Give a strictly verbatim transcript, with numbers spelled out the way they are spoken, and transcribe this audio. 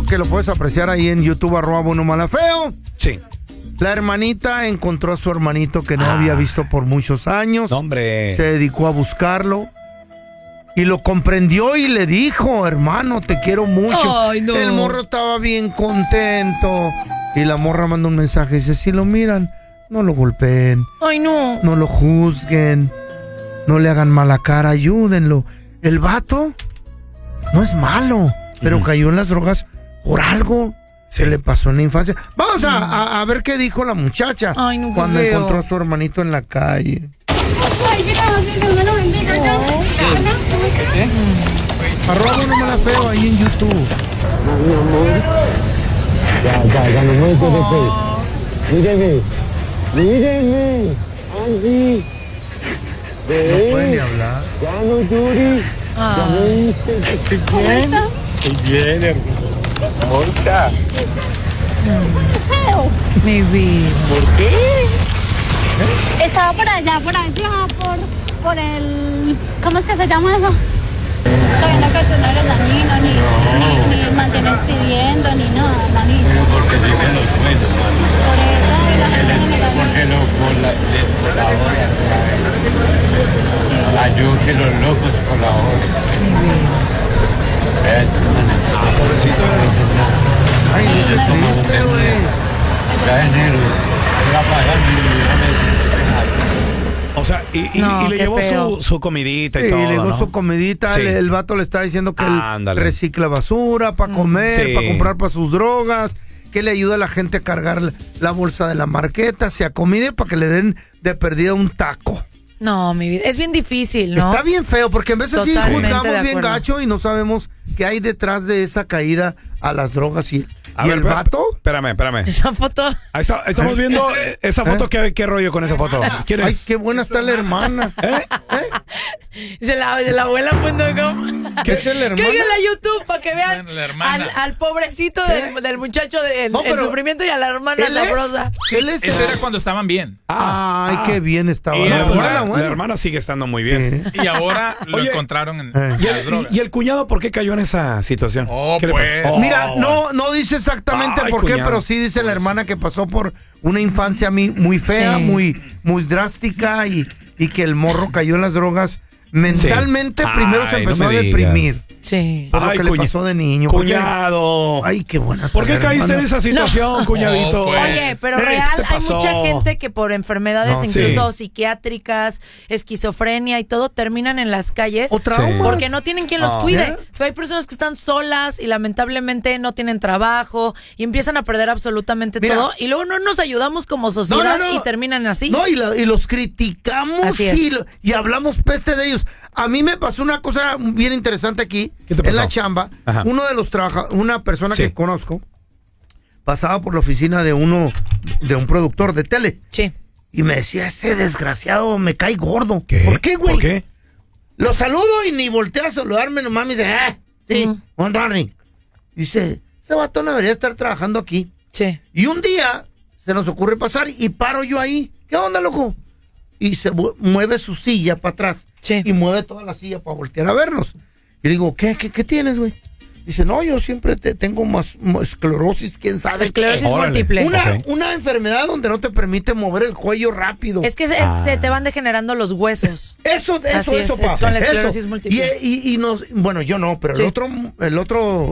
video que lo puedes apreciar ahí en YouTube, arroba Bueno Mala Feo. Sí. La hermanita encontró a su hermanito que no ah. había visto por muchos años. No, hombre. Se dedicó a buscarlo. Y lo comprendió y le dijo, hermano, te quiero mucho. Ay, no. El morro estaba bien contento. Y la morra manda un mensaje y dice, si lo miran, no lo golpeen. Ay, no. No lo juzguen. No le hagan mala cara, ayúdenlo. El vato no es malo, pero uh-huh. cayó en las drogas por algo sí. que le pasó en la infancia. Vamos a, a, a ver qué dijo la muchacha Ay, no, cuando veo. encontró a su hermanito en la calle. Ay, ¿qué estás haciendo? No, bendito, ya. ¿Eh? Arroba Bueno Mala Feo ahí en YouTube. Mi amor. Ya, ya, ya no mueves oh. Míreme. Míreme. Angie. No puede ni hablar. Ya no llores. Ah. Ya me viste. Estoy bien. Estoy bien, hermano. Morta. Mi vida. ¿Por qué? ¿Eh? Estaba por allá, por allá, por, por el... ¿Cómo es que se llama eso? Sabiendo que tú no eres dañino, ni, no. ni, ni mantienes pidiendo, ni nada, manito. Porque dicen los cuentos, mano. Por eso, y la gente no me da. Porque lo, por la, de, por la hora. Ayude los locos por la hora. Ah, pobrecito. Ay, es como usted, güey. Ya enero. Va a pagar O sea, y, y, no, y le llevó su, su comidita y sí, todo, le llevó ¿no? su comidita. Sí. El, el vato le está diciendo que ah, él recicla basura para comer, sí. para comprar para sus drogas, que le ayuda a la gente a cargar la bolsa de la marqueta, se acomide para que le den de perdida un taco. No, mi vida, es bien difícil, ¿no? Está bien feo, porque en veces sí juzgamos bien gacho y no sabemos qué hay detrás de esa caída a las drogas y... A ¿Y ver, el vato? Espérame, espérame. Esa foto. Ahí está, estamos viendo esa foto. ¿Eh? ¿Qué, ¿Qué rollo con esa foto? ¿Quién es? Ay, qué buena está la hermana. ¿Eh? ¿Eh? Se la, se la abuela punto com. ¿Qué es la hermana? Cáiganle a YouTube para que vean al, al pobrecito del, del muchacho de, el, no, el sufrimiento y a la hermana sabrosa. ¿Él es? Ese era cuando estaban bien. Ah, Ay, ah, qué bien estaba. Y la, ahora, hermana, bueno. la hermana sigue estando muy bien. Sí. Y ahora lo Oye, encontraron en eh. ¿Y, el, drogas. ¿Y el cuñado por qué cayó en esa situación? Oh, ¿Qué pues. le pasó? Oh. Mira, no, no dice exactamente Ay, por qué, cuñado. pero sí dice pues. la hermana que pasó por una infancia muy fea, sí. muy, muy drástica y, y que el morro cayó en las drogas. Mentalmente sí. primero Ay, se empezó no a deprimir. Sí. Por lo Ay, que cuña, le pasó de niño. Cuñado. Porque, ay, qué buena. ¿Por qué caíste hermana? en esa situación, no. cuñadito? No, pues. Oye, pero ¿Qué real, te hay pasó? mucha gente que por enfermedades No, incluso sí. psiquiátricas, esquizofrenia y todo, terminan en las calles. O traumas. Porque no tienen quien los Oh. cuide. ¿Yeah? Pero hay personas que están solas y lamentablemente no tienen trabajo y empiezan a perder absolutamente Mira, todo. Y luego no nos ayudamos como sociedad no, no, no. y terminan así. No, y, la, y los criticamos y, y hablamos peste de ellos. A mí me pasó una cosa bien interesante aquí, en la chamba. Ajá. Uno de los trabajadores, una persona sí. que conozco, pasaba por la oficina de uno, de un productor de tele. Sí. Y me decía, ese desgraciado me cae gordo. ¿Qué? ¿Por qué, güey? ¿Por qué? Lo saludo y ni voltea a saludarme nomás. Me dice, ah, sí, uh-huh. buen morning. Dice, ese vato no debería estar trabajando aquí. Sí. Y un día se nos ocurre pasar y paro yo ahí. ¿Qué onda, loco? Y se mueve su silla para atrás. Sí. Y mueve toda la silla para voltear a vernos. Y digo, ¿qué, qué, qué tienes, güey? Dice, no, yo siempre te tengo más, más esclerosis, quién sabe. Esclerosis qué. múltiple. Una, okay. una enfermedad donde no te permite mover el cuello rápido. Es que se, ah. se te van degenerando los huesos. Eso, eso, Así eso, es, papá. es con la esclerosis eso. múltiple. Y, y, y nos, bueno, yo no, pero sí. el otro, el otro